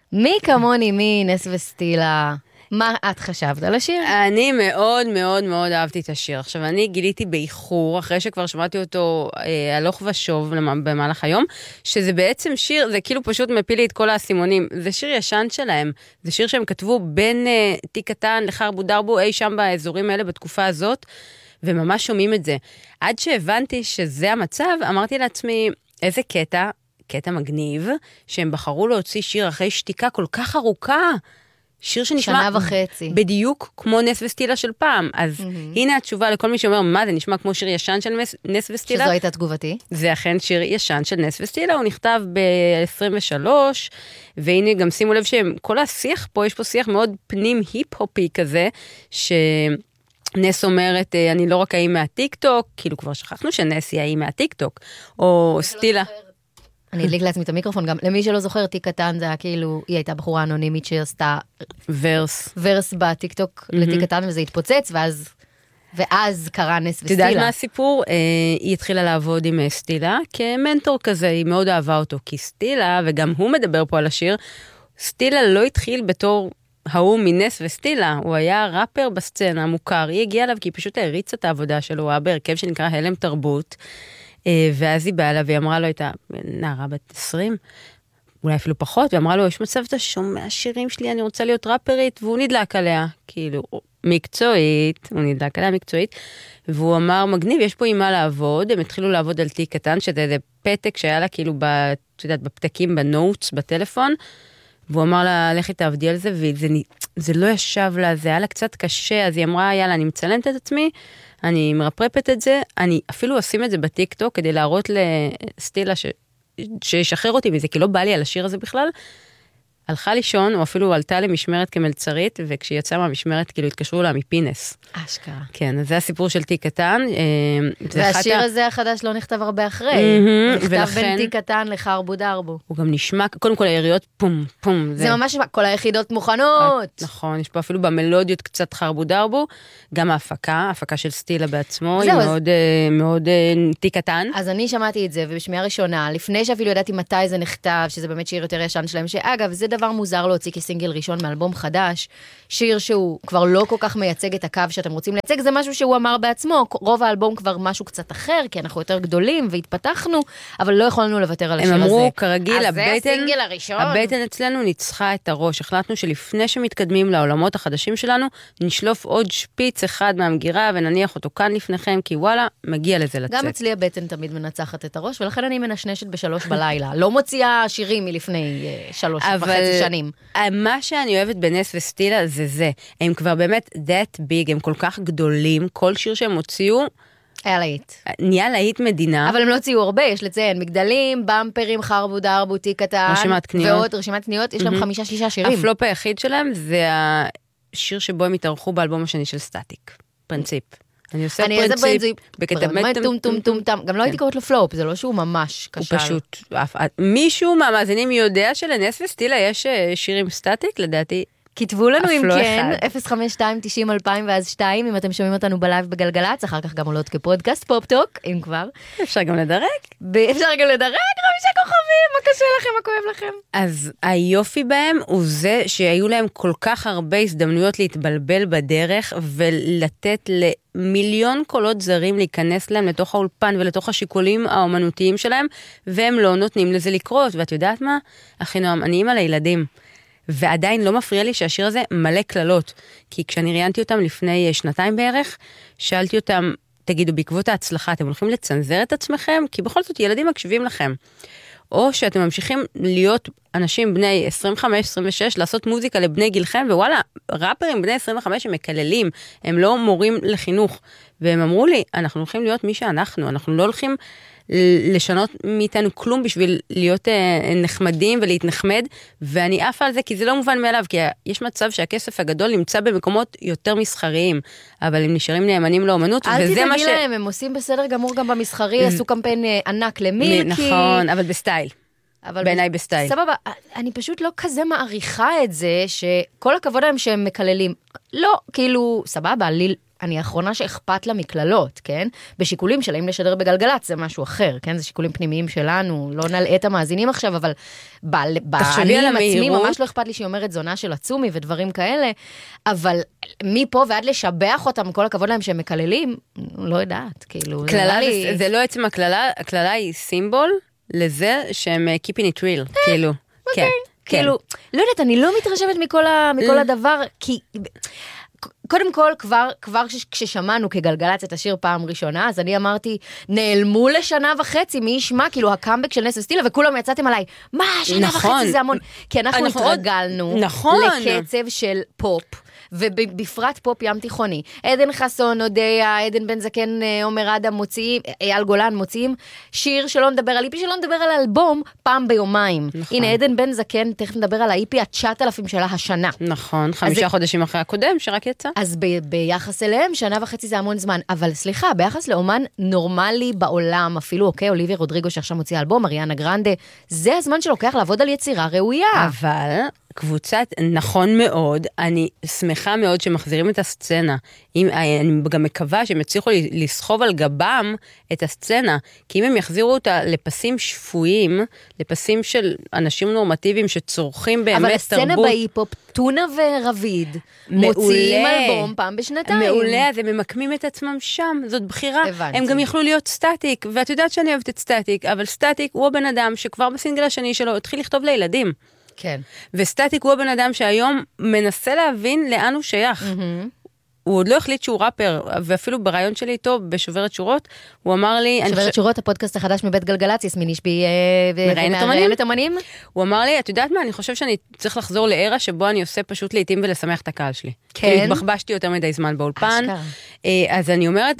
מי כמוני, מי נס וסטילה? מה את חשבת על השיר? אני מאוד מאוד מאוד אהבתי את השיר. עכשיו, אני גיליתי באיחור, אחרי שכבר שמעתי אותו הלוך ושוב במהלך היום, שזה בעצם שיר, זה כאילו פשוט מפיל לי את כל האסימונים. זה שיר ישן שלהם. זה שיר שהם כתבו בין תיק קטן לחרבו דרבו, אי שם באזורים האלה בתקופה הזאת, וממש שומעים את זה. עד שהבנתי שזה המצב, אמרתי לעצמי, איזה קטע מגניב, שהם בחרו להוציא שיר אחרי שתיקה כל כך ארוכה, שיר שנשמע... שנה וחצי. בדיוק כמו נס וסטילה של פעם. אז הנה התשובה לכל מי שאומר, מה זה נשמע כמו שיר ישן של נס וסטילה? שזו הייתה תגובתי. זה אכן שיר ישן של נס וסטילה, הוא נכתב ב-23, והנה גם שימו לב שכל השיח פה, יש פה שיח מאוד פנים היפ-הופי כזה, נס אומרת, אני לא רק האם מהטיק-טוק, כאילו כבר שכחנו שנס היא האם מהטיק-טוק, או סטילה... אני אדליק לעצמי את המיקרופון, גם למי שלא זוכר, תיק קטן זה היה כאילו, היא הייתה בחורה אנונימית שעשתה ורס בטיק-טוק לתיק קטן, וזה התפוצץ, ואז קרה נס וסטילה. תדעת מה הסיפור? היא התחילה לעבוד עם סטילה, כמנטור כזה, היא מאוד אהבה אותו, כי סטילה, וגם הוא מדבר פה על השיר, סטילה לא התחיל בתור ההוא מנס וסטילה, הוא היה ראפר בסצנה, מוכר, היא הגיעה אליו כי היא פשוט הריצה את העבודה שלו, הוא היה בהרכב שנקרא הלם תרבות, ואז היא באה לה והיא אמרה לו, הייתה נערה בת 20, אולי אפילו פחות, ואמרה לו, יש מצב אתה שומע שירים שלי, אני רוצה להיות ראפרית, והוא נדלק עליה, כאילו, מקצועית, הוא נדלק עליה מקצועית, והוא אמר, מגניב, יש פה עם מה לעבוד, הם התחילו לעבוד על תיק קטן, שזה איזה פתק שהיה לה כאילו, בפתקים, בנוטס, בטלפון, והוא אמר לה, לכי תעבדי על זה, וזה לא ישב לה, זה היה לה קצת קשה, אז היא אמרה, יאללה, אני מצלמת את עצמי, אני מרפרפת את זה, אני אפילו אשים את זה בטיקטוק, כדי להראות לסטילה שישחרר אותי מזה, כי לא בא לי על השיר הזה בכלל, הלכה לישון, או אפילו עלתה למשמרת כמלצרית, וכשהיא יצאה מהמשמרת, כאילו התקשרו לה מפינס. אשכרה. כן, אז זה הסיפור של תיק קטן. והשיר הזה החדש לא נכתב הרבה אחרי. הוא נכתב בין תיק קטן לחרבו דרבו. הוא גם נשמע, קודם כל היריות, פום, פום. זה ממש, כל היחידות מוכנות. נכון, יש פה אפילו במלודיות קצת חרבו דרבו, גם ההפקה של סטילה בעצמו, היא מאוד תיק קטן. אז אני שמעתי את זה, ובשמיעה ראשונה, לפני שאפילו ידעתי מתי זה נכתב, שזה באמת שיר יותר ישן שלהם, שאגב, זה דבר מוזר להוציא כסינגל ראשון מאלבום חדש, שיר שהוא כבר לא כל כך מייצג את הקו שאתם רוצים לייצג, זה משהו שהוא אמר בעצמו, רוב האלבום כבר משהו קצת אחר, כי אנחנו יותר גדולים והתפתחנו, אבל לא יכולנו לוותר על השיר הזה. הם אמרו, כרגיל, הבטן אצלנו ניצחה את הראש, החלטנו שלפני שמתקדמים לעולמות החדשים שלנו, נשלוף עוד שפיץ אחד מהמגירה, ונניח אותו כאן לפניכם, כי וואלה, מגיע לזה לצאת. גם אצלי הבטן תמיד מנצחת את הראש, ולכן אני מנשנשת ב3 בלילה. לא מוציאה שירים מלפני 3.5 שנים. מה שאני אוהבת בנס וסטילה זה. הם כבר באמת that big, הם כל כך גדולים, כל שיר שהם הוציאו, היה להיט. נהיה להיט מדינה. אבל הם לא הוציאו הרבה, יש לציין, מגדלים, במפרים, חרבו דרבו, תיק קטן. רשימת קניות. ועוד רשימת קניות, יש להם 5-6 שירים. הפלופ היחיד שלהם זה השיר שבו הם התארחו באלבום השני של סטטיק. פרינציפ. אני עושה פרינציפ. גם לא הייתי קוראת לו פלופ, זה לא שהוא ממש קשר. הוא פשוט, מישהו מהמאזינים יודע שלנס וסטילה יש שירים סטטיק, לדעתי. כתבו לנו אם כן, 052-90-2002, אם אתם שומעים אותנו בלייב בגלגלץ, אחר כך גם עולות כפודקאסט פופ-טוק, אם כבר. אפשר גם לדרג. אפשר גם לדרג, 5 כוכבים, מה קשה לכם, מה כואב לכם? אז היופי בהם הוא זה שהיו להם כל כך הרבה הזדמנויות להתבלבל בדרך, ולתת למיליון קולות זרים להיכנס להם לתוך האולפן ולתוך השיקולים האומנותיים שלהם, והם לא נותנים לזה לקרות. ואת יודעת מה? הכי נועם, אני אימא לילדים. ועדיין לא מפריע לי שהשיר הזה מלא כללות, כי כשאני ראיינתי אותם לפני 2 בערך, שאלתי אותם, תגידו, בעקבות ההצלחה, אתם הולכים לצנזר את עצמכם? כי בכל זאת ילדים מקשיבים לכם. או שאתם ממשיכים להיות אנשים בני 25-26, לעשות מוזיקה לבני גילכם, ווואלה, ראפרים בני 25 הם מקללים, הם לא מורים לחינוך. והם אמרו לי, אנחנו הולכים להיות מי שאנחנו, אנחנו לא הולכים לשנות מאיתנו כלום בשביל להיות נחמדים ולהתנחמד, ואני עפה על זה כי זה לא מובן מאליו, כי יש מצב שהכסף הגדול נמצא במקומות יותר מסחריים, אבל הם נשארים נאמנים לאומנות, אל תדאגי להם, הם עושים בסדר גמור גם במסחרי, עשו קמפיין ענק למילקי. נכון, אבל בסטייל. בעיניי בסטייל. סבבה, אני פשוט לא כזה מעריכה את זה, שכל הכבוד להם שהם מקללים. לא, כאילו, סבבה, אני האחרונה שאכפת לה מכללות, כן? בשיקולים של האם לשדר בגלגלת זה משהו אחר, כן? זה שיקולים פנימיים שלנו, לא נלאה את המאזינים עכשיו, אבל אני עם עצמי ממש לא אכפת לי שהיא אומרת זונה של עצומי ודברים כאלה, אבל מפה ועד לשבח אותם, כל הכבוד להם שהם מקללים, לא יודעת, כאילו. זה לא עצם הקללה, הקללה היא סימבול לזה שהם keeping it real, כאילו. כן. כאילו, לא יודעת, אני לא מתרשמת מכל הדבר, כי קודם כל, כבר כששמענו כגלגלצ את השיר פעם ראשונה, אז אני אמרתי, נעלמו לשנה וחצי, מי ישמע, כאילו הקאמבק של נס וסטילה, וכולם יצאתם עליי, מה, שנה וחצי זה המון, כי אנחנו התרגלנו לקצב של פופ, ובפרט פופ ים תיכוני. עדן חסון, אודיה, עדן בן זקן, עומר אדם מוציאים, אייל גולן מוציאים שיר שלא נדבר על איפי, שלא נדבר על אלבום פעם ביומיים. הנה, עדן בן זקן, תכף נדבר על האיפי ה-9,000 שלה השנה. נכון, 5 חודשים אחרי הקודם, שרק יצא. אז ביחס אליהם, שנה וחצי זה המון זמן. אבל סליחה, ביחס לאומן נורמלי בעולם, אפילו, אוקיי, אוליביה רודריגו שעכשיו מוציאה אלבום, אריאנה גרנדה, זה הזמן שלוקח לעבוד על יצירה ראויה. אבל קבוצת, נכון מאוד, אני שמחה מאוד שמחזירים את הסצנה. אני גם מקווה שהם יצליחו לסחוב על גבם את הסצנה, כי אם הם יחזירו אותה לפסים שפויים, לפסים של אנשים נורמטיביים שצורכים באמת תרבות. אבל הסצנה בהיפופ, טונה ורביד, מוציאים אלבום פעם בשנתיים. מעולה, אז הם ממקמים את עצמם שם, זאת בחירה. הבנתי. הם גם יכלו להיות סטטיק, ואת יודעת שאני אוהבת את סטטיק, אבל סטטיק הוא הבן אדם שכבר בסינגל השני שלו התחיל לכתוב לילדים. כן. וסטטיק הוא הבן אדם שהיום מנסה להבין לאן הוא שייך. הוא עוד לא החליט שהוא ראפר, ואפילו ברעיון שלי איתו, בשוברת שורות, הוא אמר לי... שוברת שורות, הפודקאסט החדש מבית גלגלצ, יסמין אישבי מראיינת אומנים. הוא אמר לי, את יודעת מה, אני חושב שאני צריך לחזור לארה שבו אני עושה פשוט לעתים ולשמח את הקהל שלי. כן. כי התבחבשתי יותר מדי זמן באולפן. אז אני אומרת,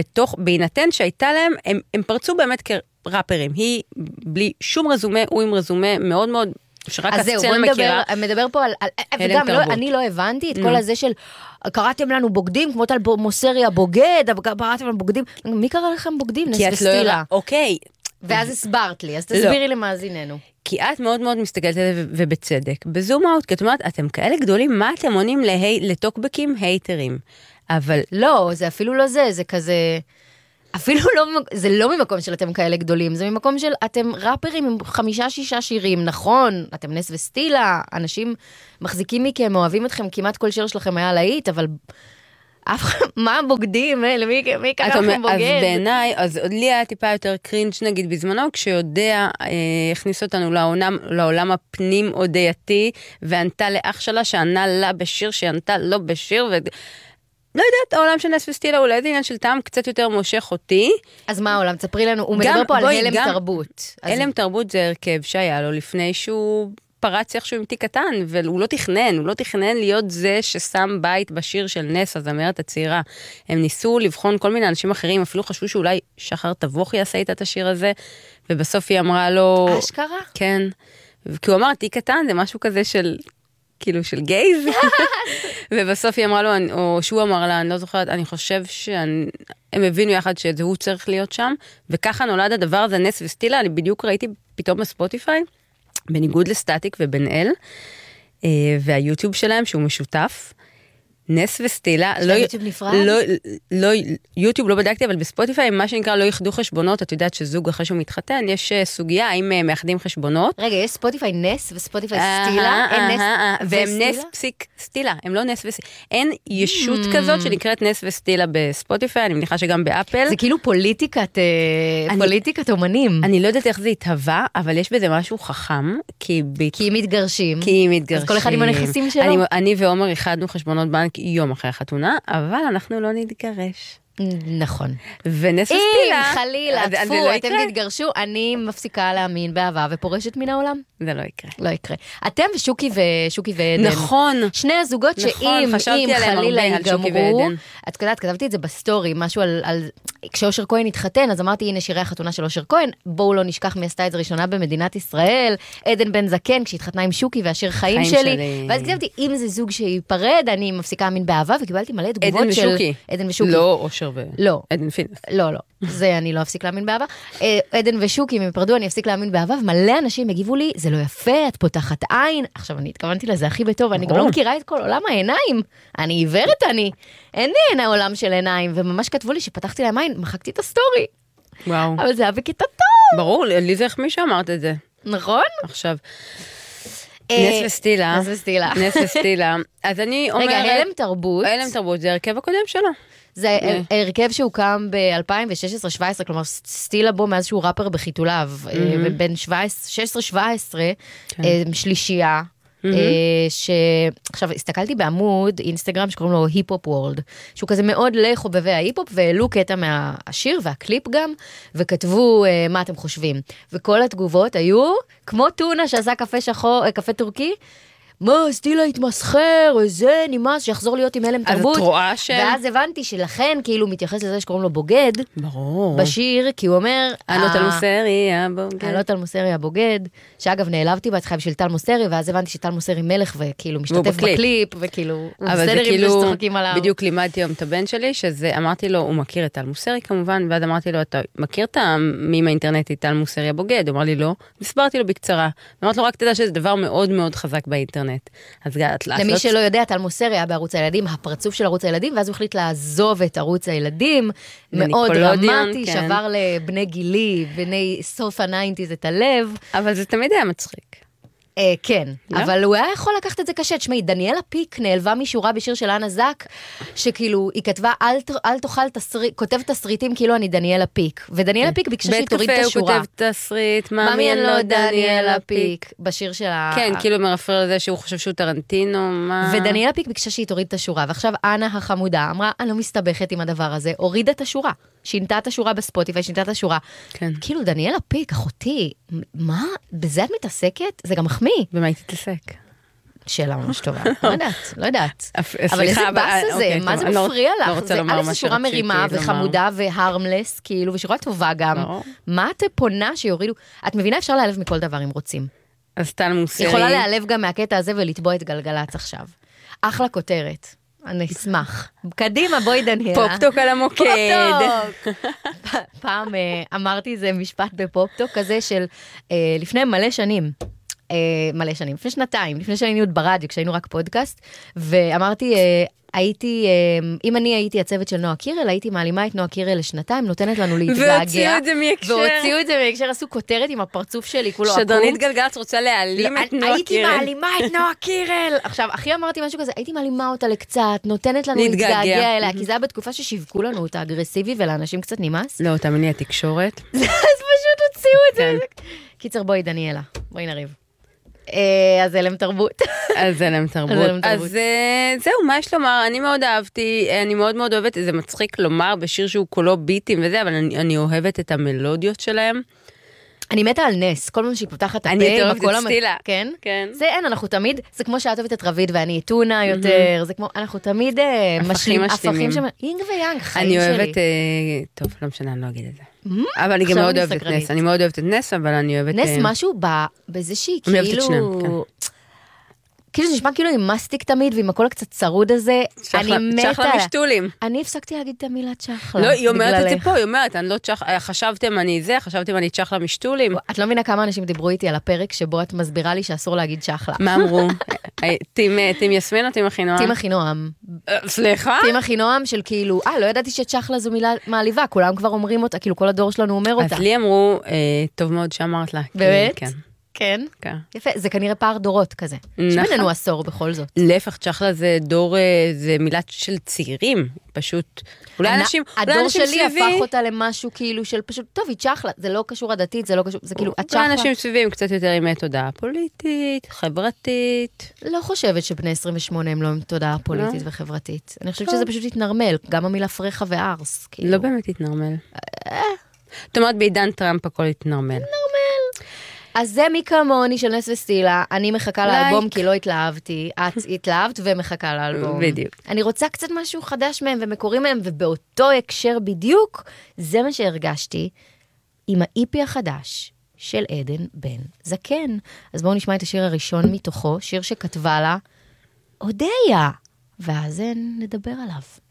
בהינתן שהייתה להם, הם פרצו באמת כראפרים. היא בלי שום רזומה, הוא עם רזומה מאוד מאוד... אז זהו, בוא מדבר פה על... וגם, אני לא הבנתי את כל הזה של, קראתם לנו בוגדים, כמו טל מוסריה בוגד, קראתם לנו בוגדים, מי קרא לכם בוגדים? נס וסטילה. אוקיי. ואז הסברת לי, אז תסבירי למאזיננו. כי את מאוד מאוד מסתכלת על זה, ובצדק. בזום אאוט, כי את אומרת, אתם כאלה גדולים, מה אתם עונים לטוקבקים הייטרים? אבל... לא, זה אפילו לא זה, זה כזה... אפילו לא, זה לא ממקום של אתם כאלה גדולים, זה ממקום של אתם ראפרים עם 5-6 שירים, נכון, אתם נס וסטילה, אנשים מחזיקים מכם, אוהבים אתכם, כמעט כל שיר שלכם היה להיט, אבל מה בוגדים, מי קרא לכם בוגד? אז בעיניי, אז עוד לי היה טיפה יותר קרינג' נגיד בזמנו, כשיודע הכניס אותנו לעולם הפנים הודייתי, וענתה לאח שלה שענה לה בשיר, שענתה לא בשיר, לא יודעת, העולם של נס וסטילה אולי זה עניין של טעם קצת יותר מושך אותי. אז מה העולם? תספרי לנו, הוא מדבר פה על הלם תרבות. הלם תרבות זה הרכב שהיה לו לפני שהוא פרץ איכשהו עם תיק קטן, והוא לא תכנן להיות זה ששם בית בשיר של נס, הזמרת הצעירה. הם ניסו לבחון כל מיני אנשים אחרים, אפילו חשבו שאולי שחר תבוך יעשה איתה את השיר הזה, ובסוף היא אמרה לו... אשכרה? כן. כי הוא אמר, תיק קטן זה משהו כזה של... כאילו של גייז, ובסוף היא אמרה לו, או שהוא אמר לה, אני לא זוכרת, אני חושב שהם הבינו יחד שזה הוא צריך להיות שם, וככה נולד הדבר הזה, נס וסטילה, אני בדיוק ראיתי פתאום בספוטיפיי, בניגוד לסטטיק ובן אל, והיוטיוב שלהם שהוא משותף, נס וסטילה, יוטיוב לא בדקתי, אבל בספוטיפיי, מה שנקרא לא יחדו חשבונות, את יודעת שזוג אחרי שהוא מתחתן, יש סוגיה, האם מאחדים חשבונות. רגע, יש ספוטיפיי נס וספוטיפיי סטילה, אין נס והם נס פסיק סטילה, הם לא נס וסטילה, אין ישות כזאת שנקראת נס וסטילה בספוטיפיי, אני מניחה שגם באפל. זה כאילו פוליטיקת אומנים. אני לא יודעת איך זה התהווה, אבל יש בזה משהו חכם, כי הם מתגרשים. אז כל אחד עם הנכסים שלו. אני ועומר איחדנו חשבונות בנק יום אחרי החתונה, אבל אנחנו לא נתגרש. נכון. ונס וסטילה. אם חלילה, אתם תתגרשו, אני מפסיקה להאמין באהבה ופורשת מן העולם. זה לא יקרה. לא יקרה. אתם ושוקי ועדן. נכון. שני הזוגות שאם חלילה ייגמרו, את יודעת, כתבתי את זה בסטורי, משהו על, כשאושר כהן התחתן, אז אמרתי, הנה שירי החתונה של אושר כהן, בואו לא נשכח מי עשתה את זה ראשונה במדינת ישראל, עדן בן זקן, כשהתחתנה עם שוקי והשיר חיים שלי, ואז כתבתי, אם זה זוג שיפרד, אני מפסיקה להאמין באהבה, וקיבלתי מלא תגובות של עדן ושוקי. לא, אושר אושר לא. ועדן פינס. לא, זה אני לא אפסיק להאמין באהבה. עדן ושוקי, אם הם פרדו, אני אפסיק להאמין באהבה, ומלא אנשים הגיבו לי, זה לא יפה, את פותחת עין. עכשיו, אני התכוונתי לזה הכי בטוב, אני גם לא מכירה את כל עולם העיניים. אני עיוורת, אין לי עיני עולם של עיניים, וממש כתבו לי שפתחתי להם עין, מחקתי את הסטורי. וואו. אבל זה היה בקטע טוב. ברור, לי זה איך מי שאמרת את זה. נכון? עכשיו, נס וסטילה. נס וסטילה. אז אני אומרת... רגע, הלם תרבות. הלם תרבות, זה הרכב הקודם שלו. זה הרכב שהוקם ב-2016-2017, כלומר סטילה בו מאז שהוא ראפר בחיתוליו, בין 16-17, שלישייה, עכשיו הסתכלתי בעמוד אינסטגרם שקוראים לו היפ-הופ וורלד, שהוא כזה מאוד לחובבי ההיפ-הופ, והעלו קטע מהשיר והקליפ גם, וכתבו מה אתם חושבים. וכל התגובות היו כמו טונה שעשה קפה טורקי, מה, סטילה התמסחר, זה נמאס, שיחזור להיות עם הלם תרבות. אז את רואה ש... ואז הבנתי שלכן כאילו מתייחס לזה שקוראים לו בוגד. ברור. בשיר, כי הוא אומר... עלות על מוסרי הבוגד. עלות על מוסרי הבוגד, שאגב נעלבתי בהתחלה בשביל טל מוסרי, ואז הבנתי שטל מוסרי מלך, וכאילו משתתף בקליפ, וכאילו הוא בסדר עם זה שצוחקים עליו. בדיוק לימדתי היום את הבן שלי, שזה, אמרתי לו, הוא מכיר את טל מוסרי כמובן, ואז אמרתי לו, אתה מכיר את המים האינטרנטי טל מוסרי הבוגד? הוא אמר לי לא, הסברתי לו בקצרה. אמרתי לו, רק תדע שזה דבר מאוד מאוד חזק באינטרנט. למי שלא יודע, טל מוסרי היה בערוץ הילדים, הפרצוף של ערוץ הילדים, ואז הוא החליט לעזוב את ערוץ הילדים, מאוד דרמטי, שבר לבני גילי, בני סוף ה-90s את הלב. אבל זה תמיד היה מצחיק. כן, אבל הוא היה יכול לקחת את זה קשה. תשמעי, דניאלה פיק נעלבה משורה בשיר של אנה זק, שכאילו היא כתבה, אל תאכל כותב תסריטים כאילו אני דניאלה פיק, ודניאלה פיק ביקשה שהיא תוריד את השורה. הוא כותב תסריט, ממי אני לא דניאלה פיק. בשיר של כן, כאילו מרפר לזה שהוא חושב שהוא טרנטינו, מה... ודניאלה פיק ביקשה שהיא תוריד את השורה, ועכשיו אנה החמודה אמרה, אני לא מסתבכת עם הדבר הזה, הורידה את השורה. שינתה את השורה בספוטיפיי, שינתה את השורה. כן. כאילו, דניאלה פיק, אחותי, מה? בזה את מתעסקת? זה גם מחמיא. במה היא תתעסק? שאלה ממש טובה. לא יודעת. אבל איזה בס הזה, מה זה מפריע לך? זה א' שורה מרימה וחמודה והרמלס, כאילו, ושורה טובה גם. מה את פונה שיורידו? את מבינה, אפשר להיעלב מכל דבר אם רוצים. אז טל מוסרי. יכולה להיעלב גם מהקטע הזה ולטבוע את גלגלץ עכשיו. אחלה כותרת. אני אשמח. קדימה, בואי דניאלה. פופטוק על המוקד. פעם אמרתי איזה משפט בפופטוק כזה של לפני מלא שנים, לפני שנתיים, לפני שהיינו עוד ברדיו, כשהיינו רק פודקאסט, ואמרתי, אם אני הייתי הצוות של נועה קירל, הייתי מעלימה את נועה קירל לשנתיים, נותנת לנו להתגעגע. והוציאו את זה מהקשר. והוציאו את זה מהקשר, עשו כותרת עם הפרצוף שלי, כולו עקום. שדרנית גלגלצ רוצה להעלים את נועה קירל. הייתי מעלימה את נועה קירל. עכשיו, אחי אמרתי משהו כזה, הייתי מעלימה אותה לקצת, נותנת לנו להתגעגע אליה, כי זה היה בתקופה ששיווקו לנו את האגרסיבי, ולאנשים קצת נמאס. לא, תאמיני, התקשורת. אז פשוט הוציאו את זה. קיצר, בואי דניאלה, בואי נריב. אז הלם תרבות. אז זהו, מה יש לומר? אני מאוד אהבתי, אני מאוד מאוד אוהבת, זה מצחיק לומר בשיר שהוא כולו ביטים וזה, אבל אני אוהבת את המלודיות שלהם. אני מתה על נס, כל פעם שהיא פותחת את הפה. אני יותר אוהבת את סטילה. כן? זה אין, אנחנו תמיד, זה כמו שאת אוהבת את רביד ואני טונה יותר, זה כמו, אנחנו תמיד משלימים. הפכים שם, יינג ויאנג, חיים שלי. אני אוהבת, טוב, לא משנה, אני לא אגיד את זה. אבל אני גם מאוד אוהבת את נס, אני מאוד אוהבת את נס, אבל אני אוהבת... נס משהו בזה שהיא כאילו... כאילו זה נשמע כאילו עם מסטיק תמיד, ועם הכל קצת צרוד הזה, אני מתה. צ'חלה משתולים. אני הפסקתי להגיד את המילה צ'חלה. לא, היא אומרת את זה פה, היא אומרת, אני לא צ'חלה, חשבתם אני צ'חלה משתולים. את לא מבינה כמה אנשים דיברו איתי על הפרק, שבו את מסבירה לי שאסור להגיד צ'חלה. מה אמרו? טים יסמין או טים אחינועם? טים אחינועם. סליחה? טים אחינועם של כאילו, לא ידעתי שצ'חלה זו מילה מעליבה, כולם כבר אומרים אותה, כאילו כל הדור שלנו אומר אותה. אז לי אמרו, טוב מאוד שאמרת לה. באמת? כן. יפה, זה כנראה פער דורות כזה. יש בינינו עשור בכל זאת. להפך, צ'חלה זה דור, זה מילה של צעירים, פשוט. אולי אנשים הדור שלי סביבי. הפך אותה למשהו כאילו של פשוט, טוב, היא צ'חלה, זה לא קשור עדתית, זה לא קשור, זה כאילו, הצ'חלה. אולי אנשים סביבים קצת יותר עם תודעה פוליטית, חברתית. לא חושבת שבני 28 הם לא עם תודעה פוליטית וחברתית. אני חושבת שזה פשוט התנרמל, גם המילה פרחה וארס. לא באמת התנרמל. זאת אומרת, בעידן טראמפ הכל התנרמל. אז זה מי כמוני של נס וסטילה, אני מחכה לאלבום כי לא התלהבתי, את התלהבת ומחכה לאלבום. בדיוק. אני רוצה קצת משהו חדש מהם ומקורי מהם, ובאותו הקשר בדיוק, זה מה שהרגשתי עם האיפי החדש של עדן בן זקן. אז בואו נשמע את השיר הראשון מתוכו, שיר שכתבה לה אודיה, ואז נדבר עליו.